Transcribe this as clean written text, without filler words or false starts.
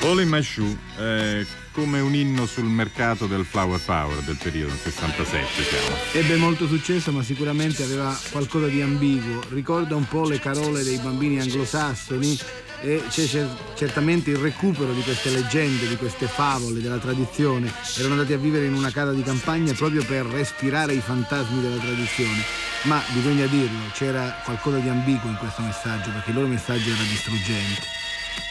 All in My Shoe, come un inno sul mercato del flower power del periodo 67 siamo. Ebbe molto successo, ma sicuramente aveva qualcosa di ambiguo. Ricorda un po' le carole dei bambini anglosassoni e c'è certamente il recupero di queste leggende, di queste favole della tradizione. Erano andati a vivere in una casa di campagna proprio per respirare i fantasmi della tradizione. Ma bisogna dirlo, c'era qualcosa di ambiguo in questo messaggio, perché il loro messaggio era distruggente.